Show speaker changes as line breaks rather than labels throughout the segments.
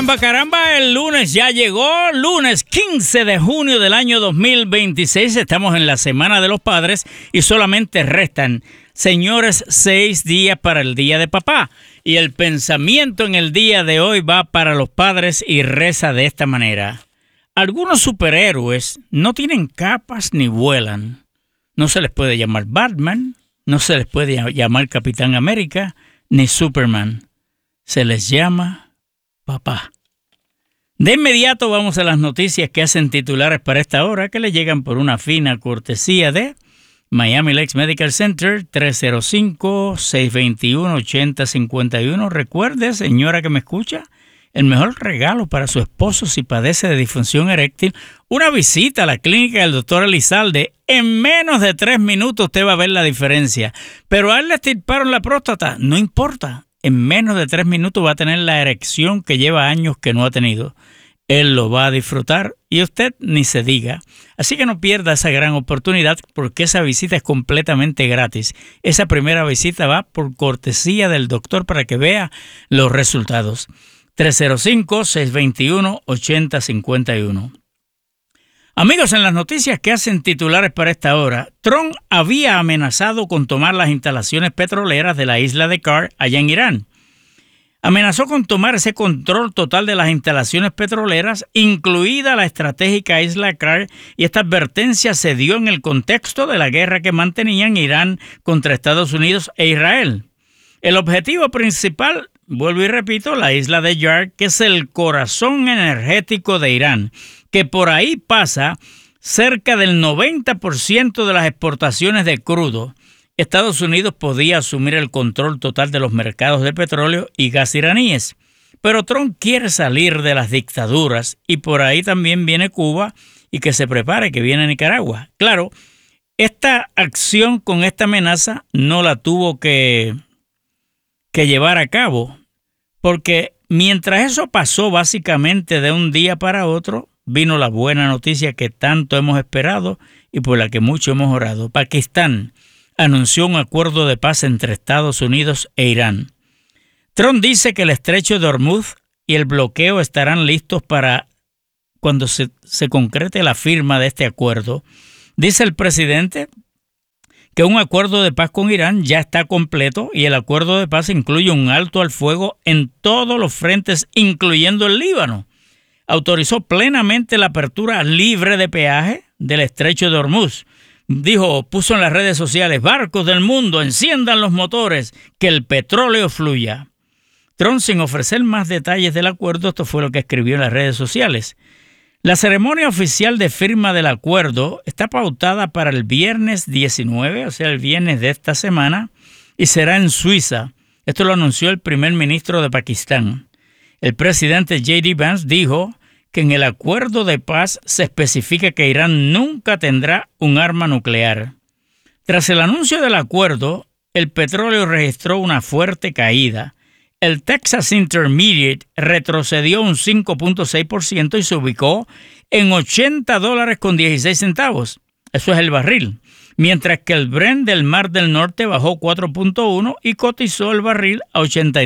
Caramba, el lunes ya llegó, lunes 15 de junio del año 2026, estamos en la Semana de los Padres y solamente restan, señores, 6 días para el Día de Papá. Y el pensamiento en el día de hoy va para los padres y reza de esta manera. Algunos superhéroes no tienen capas ni vuelan. No se les puede llamar Batman, no se les puede llamar Capitán América, ni Superman. Se les llama papá. De inmediato vamos a las noticias que hacen titulares para esta hora, que le llegan por una fina cortesía de Miami Lakes Medical Center, 305-621-8051. Recuerde, señora que me escucha, el mejor regalo para su esposo si padece de disfunción eréctil, una visita a la clínica del doctor Elizalde. En menos de 3 minutos usted va a ver la diferencia. Pero a él le extirparon la próstata, no importa. En menos de 3 minutos va a tener la erección que lleva años que no ha tenido. Él lo va a disfrutar y usted ni se diga. Así que no pierda esa gran oportunidad porque esa visita es completamente gratis. Esa primera visita va por cortesía del doctor para que vea los resultados. 305-621-8051. Amigos, en las noticias que hacen titulares para esta hora, Trump había amenazado con tomar las instalaciones petroleras de la isla de Kar, allá en Irán. Amenazó con tomar ese control total de las instalaciones petroleras, incluida la estratégica isla Kar, y esta advertencia se dio en el contexto de la guerra que mantenían Irán contra Estados Unidos e Israel. El objetivo principal, vuelvo y repito, la isla de Kar, que es el corazón energético de Irán, que por ahí pasa cerca del 90% de las exportaciones de crudo. Estados Unidos podía asumir el control total de los mercados de petróleo y gas iraníes. Pero Trump quiere salir de las dictaduras y por ahí también viene Cuba y que se prepare que viene Nicaragua. Claro, esta acción con esta amenaza no la tuvo que llevar a cabo porque mientras eso pasó básicamente de un día para otro, vino la buena noticia que tanto hemos esperado y por la que mucho hemos orado. Pakistán anunció un acuerdo de paz entre Estados Unidos e Irán. Trump dice que el estrecho de Hormuz y el bloqueo estarán listos para cuando se concrete la firma de este acuerdo. Dice el presidente que un acuerdo de paz con Irán ya está completo y el acuerdo de paz incluye un alto al fuego en todos los frentes, incluyendo el Líbano. Autorizó plenamente la apertura libre de peaje del estrecho de Hormuz. Puso en las redes sociales: barcos del mundo, enciendan los motores, que el petróleo fluya. Trump, sin ofrecer más detalles del acuerdo, esto fue lo que escribió en las redes sociales. La ceremonia oficial de firma del acuerdo está pautada para el viernes 19, o sea, el viernes de esta semana, y será en Suiza. Esto lo anunció el primer ministro de Pakistán. El presidente J.D. Vance dijo que en el acuerdo de paz se especifica que Irán nunca tendrá un arma nuclear. Tras el anuncio del acuerdo, el petróleo registró una fuerte caída. El Texas Intermediate retrocedió un 5.6% y se ubicó en $80.16. Eso es el barril. Mientras que el Brent del Mar del Norte bajó 4.1 y cotizó el barril a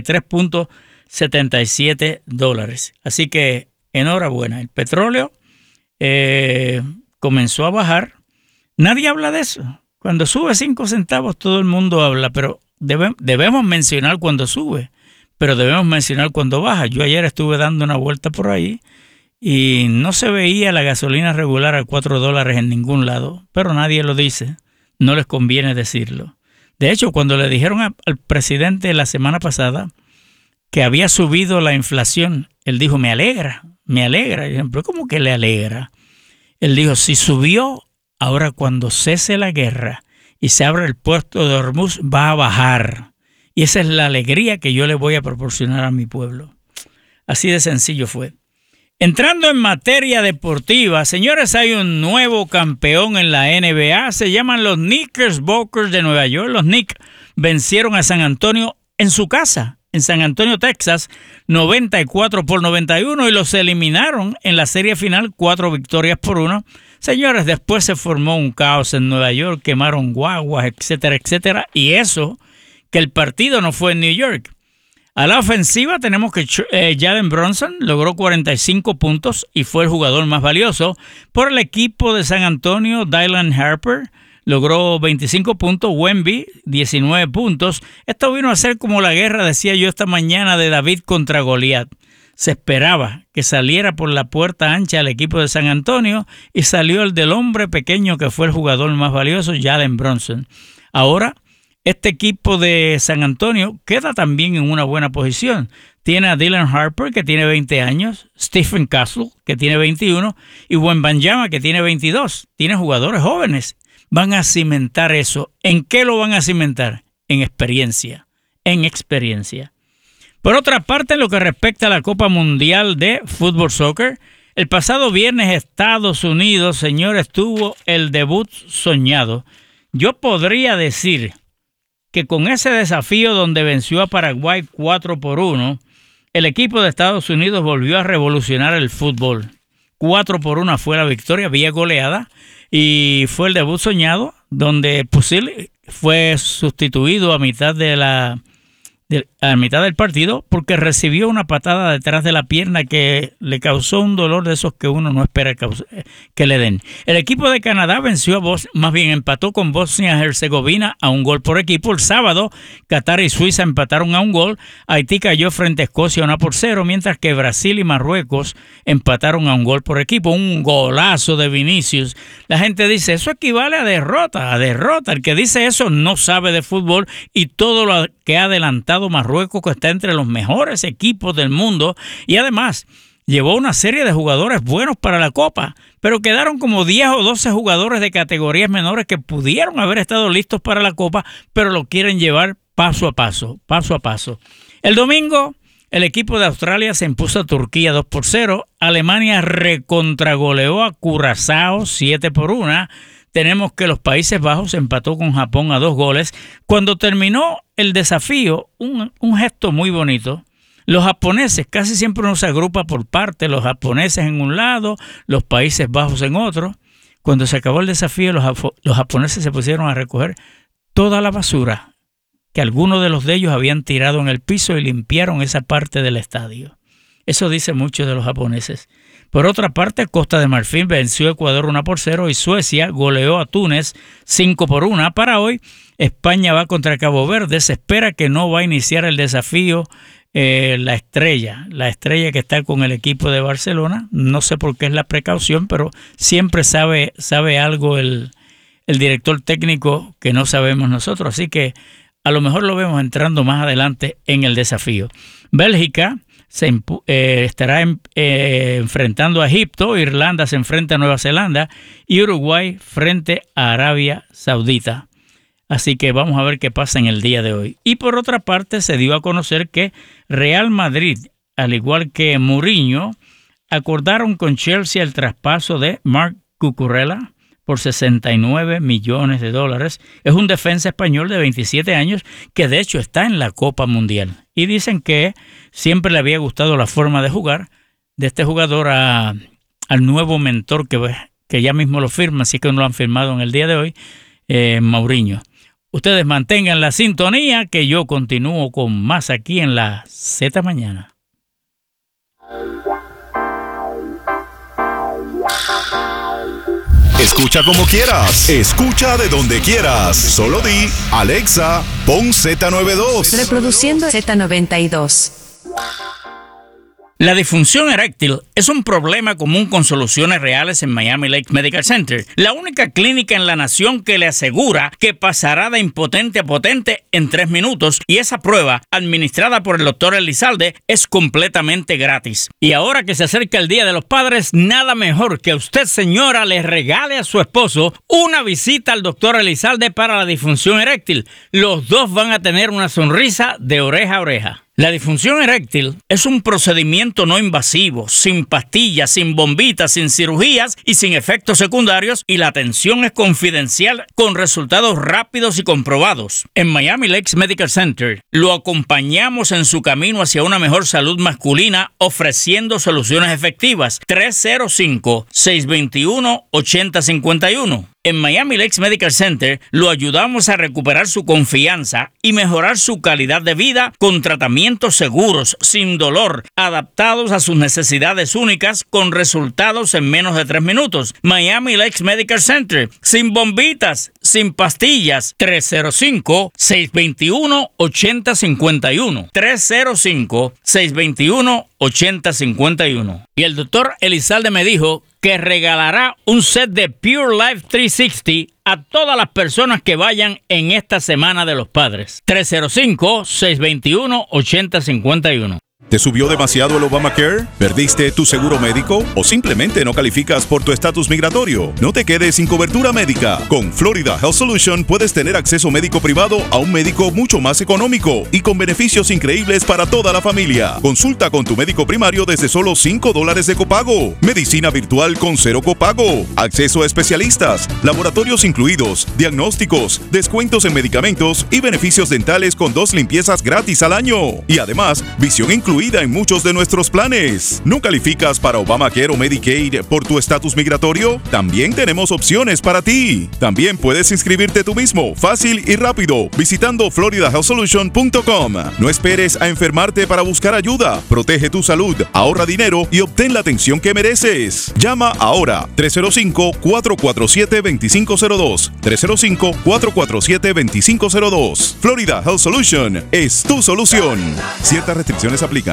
$83.77. Así que enhorabuena, el petróleo comenzó a bajar. Nadie habla de eso. Cuando sube 5 centavos todo el mundo habla, pero debemos mencionar cuando sube, pero debemos mencionar cuando baja. Yo ayer estuve dando una vuelta por ahí y no se veía la gasolina regular a $4 en ningún lado, pero nadie lo dice. No les conviene decirlo. De hecho, cuando le dijeron al presidente la semana pasada que había subido la inflación, él dijo: me alegra. Y dije, ¿pero cómo que le alegra? Él dijo: si subió, ahora cuando cese la guerra y se abra el puerto de Hormuz, va a bajar. Y esa es la alegría que yo le voy a proporcionar a mi pueblo. Así de sencillo fue. Entrando en materia deportiva, señores, hay un nuevo campeón en la NBA. Se llaman los Knickerbockers de Nueva York. Los Knicks vencieron a San Antonio en su casa, en San Antonio, Texas, 94-91, y los eliminaron en la serie final 4-1. Señores, después se formó un caos en Nueva York, quemaron guaguas, etcétera, etcétera, y eso que el partido no fue en New York. A la ofensiva tenemos que Jalen Brunson logró 45 puntos y fue el jugador más valioso. Por el equipo de San Antonio, Dylan Harper logró 25 puntos, Wemby 19 puntos. Esto vino a ser como la guerra, decía yo esta mañana, de David contra Goliat. Se esperaba que saliera por la puerta ancha el equipo de San Antonio y salió el del hombre pequeño que fue el jugador más valioso, Jalen Brunson. Ahora, este equipo de San Antonio queda también en una buena posición. Tiene a Dylan Harper, que tiene 20 años, Stephen Castle, que tiene 21, y Wembanyama, que tiene 22. Tiene jugadores jóvenes. Van a cimentar eso. ¿En qué lo van a cimentar? En experiencia. En experiencia. Por otra parte, en lo que respecta a la Copa Mundial de Fútbol Soccer, el pasado viernes Estados Unidos, señores, tuvo el debut soñado. Yo podría decir que con ese desafío donde venció a Paraguay 4-1, el equipo de Estados Unidos volvió a revolucionar el fútbol. 4-1 fue la victoria, vía goleada, y fue el debut soñado, donde Pusil fue sustituido a mitad del partido porque recibió una patada detrás de la pierna que le causó un dolor de esos que uno no espera que le den. El equipo de Canadá empató con Bosnia-Herzegovina a 1 gol por equipo. El sábado, Qatar y Suiza empataron a 1 gol. Haití cayó frente a Escocia 1-0, mientras que Brasil y Marruecos empataron a 1 gol por equipo. Un golazo de Vinicius. La gente dice, eso equivale a derrota. El que dice eso no sabe de fútbol y todo lo que ha adelantado Marruecos, que está entre los mejores equipos del mundo, y además llevó una serie de jugadores buenos para la Copa, pero quedaron como 10 o 12 jugadores de categorías menores que pudieron haber estado listos para la Copa, pero lo quieren llevar paso a paso. El domingo, el equipo de Australia se impuso a Turquía 2-0, Alemania recontragoleó a Curazao 7-1, tenemos que los Países Bajos empató con Japón a 2 goles. Cuando terminó el desafío, un gesto muy bonito. Los japoneses, casi siempre uno se agrupa por parte, los japoneses en un lado, los Países Bajos en otro. Cuando se acabó el desafío, los japoneses se pusieron a recoger toda la basura que algunos de ellos habían tirado en el piso y limpiaron esa parte del estadio. Eso dice mucho de los japoneses. Por otra parte, Costa de Marfil venció a Ecuador 1-0 y Suecia goleó a Túnez 5-1. Para hoy, España va contra Cabo Verde. Se espera que no va a iniciar el desafío la estrella que está con el equipo de Barcelona. No sé por qué es la precaución, pero siempre sabe algo el director técnico que no sabemos nosotros. Así que a lo mejor lo vemos entrando más adelante en el desafío. Bélgica estará enfrentando a Egipto, Irlanda se enfrenta a Nueva Zelanda y Uruguay frente a Arabia Saudita. Así que vamos a ver qué pasa en el día de hoy. Y por otra parte se dio a conocer que Real Madrid, al igual que Mourinho, acordaron con Chelsea el traspaso de Marc Cucurella por $69 millones. Es un defensa español de 27 años que de hecho está en la Copa Mundial. Y dicen que siempre le había gustado la forma de jugar de este jugador al nuevo mentor que ya mismo lo firma, así que no lo han firmado en el día de hoy, Mourinho. Ustedes mantengan la sintonía que yo continúo con más aquí en la Z Mañana.
Escucha como quieras, escucha de donde quieras. Solo di, Alexa, pon Z92.
Reproduciendo Z92.
La disfunción eréctil es un problema común con soluciones reales en Miami Lakes Medical Center, la única clínica en la nación que le asegura que pasará de impotente a potente en 3 minutos, y esa prueba, administrada por el doctor Elizalde, es completamente gratis. Y ahora que se acerca el Día de los Padres, nada mejor que usted, señora, le regale a su esposo una visita al doctor Elizalde para la disfunción eréctil. Los dos van a tener una sonrisa de oreja a oreja. La disfunción eréctil es un procedimiento no invasivo, sin pastillas, sin bombitas, sin cirugías y sin efectos secundarios, y la atención es confidencial con resultados rápidos y comprobados. En Miami Lakes Medical Center lo acompañamos en su camino hacia una mejor salud masculina, ofreciendo soluciones efectivas. 305-621-8051. En Miami Lakes Medical Center lo ayudamos a recuperar su confianza y mejorar su calidad de vida con tratamientos seguros, sin dolor, adaptados a sus necesidades únicas, con resultados en menos de 3 minutos. Miami Lakes Medical Center, sin bombitas, sin pastillas. 305-621-8051. 305-621-8051. Y el doctor Elizalde me dijo que regalará un set de Pure Life 360 a todas las personas que vayan en esta Semana de los Padres. 305-621-8051.
¿Te subió demasiado el Obamacare? ¿Perdiste tu seguro médico? ¿O simplemente no calificas por tu estatus migratorio? No te quedes sin cobertura médica. Con Florida Health Solution puedes tener acceso médico privado a un médico mucho más económico y con beneficios increíbles para toda la familia. Consulta con tu médico primario desde solo $5 de copago. Medicina virtual con 0 copago. Acceso a especialistas, laboratorios incluidos, diagnósticos, descuentos en medicamentos y beneficios dentales con 2 limpiezas gratis al año. Y además, visión incluida en muchos de nuestros planes. ¿No calificas para Obamacare o Medicaid por tu estatus migratorio? También tenemos opciones para ti. También puedes inscribirte tú mismo, fácil y rápido, visitando floridahealthsolution.com. No esperes a enfermarte para buscar ayuda. Protege tu salud, ahorra dinero y obtén la atención que mereces. Llama ahora 305-447-2502. 305-447-2502. Florida Health Solution es tu solución. Ciertas restricciones aplican.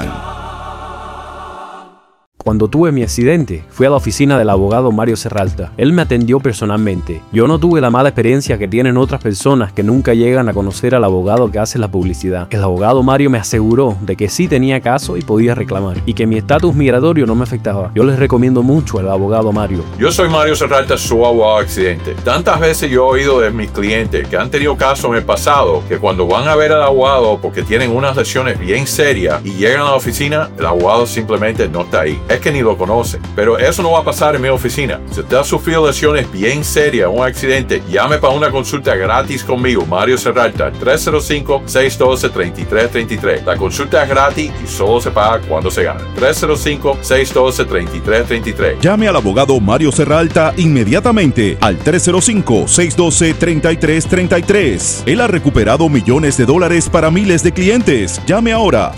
Cuando tuve mi accidente, fui a la oficina del abogado Mario Serralta. Él me atendió personalmente. Yo no tuve la mala experiencia que tienen otras personas que nunca llegan a conocer al abogado que hace la publicidad. El abogado Mario me aseguró de que sí tenía caso y podía reclamar, y que mi estatus migratorio no me afectaba. Yo les recomiendo mucho al abogado Mario.
Yo soy Mario Serralta, su abogado de accidente. Tantas veces yo he oído de mis clientes que han tenido casos en el pasado, que cuando van a ver al abogado porque tienen unas lesiones bien serias y llegan a la oficina, el abogado simplemente no está ahí. Es que ni lo conoce. Pero eso no va a pasar en mi oficina. Si usted ha sufrido lesiones bien serias, un accidente, llame para una consulta gratis conmigo, Mario Serralta, 305-612-3333. La consulta es gratis y solo se paga cuando se gana. 305-612-3333.
Llame al abogado Mario Serralta inmediatamente al 305-612-3333. Él ha recuperado millones de dólares para miles de clientes. Llame ahora,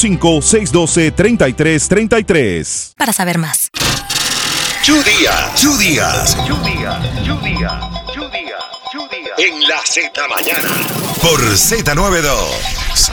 305-612-3333.
Para saber más.
Díaz. En la Z Mañana. Por Z92.